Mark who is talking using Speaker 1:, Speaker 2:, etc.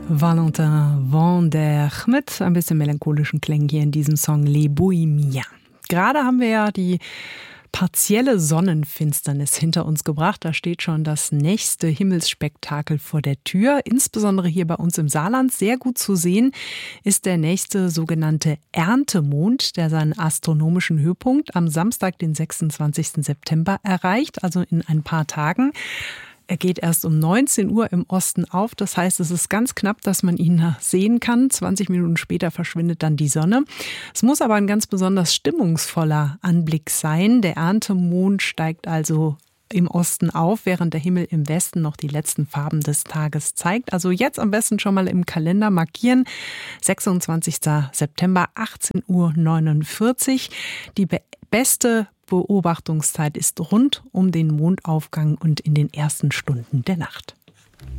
Speaker 1: Valentin Vander mit ein bisschen melancholischen Klängen hier in diesem Song Les Bohémiens. Gerade haben wir ja die partielle Sonnenfinsternis hinter uns gebracht. Da steht schon das nächste Himmelsspektakel vor der Tür. Insbesondere hier bei uns im Saarland sehr gut zu sehen ist der nächste sogenannte Erntemond, der seinen astronomischen Höhepunkt am Samstag, den 26. September erreicht, also in ein paar Tagen. Er geht erst um 19 Uhr im Osten auf. Das heißt, es ist ganz knapp, dass man ihn sehen kann. 20 Minuten später verschwindet dann die Sonne. Es muss aber ein ganz besonders stimmungsvoller Anblick sein. Der Erntemond steigt also im Osten auf, während der Himmel im Westen noch die letzten Farben des Tages zeigt. Also jetzt am besten schon mal im Kalender markieren. 26. September, 18:49 Uhr. Die beste Beobachtungszeit ist rund um den Mondaufgang und in den ersten Stunden der Nacht.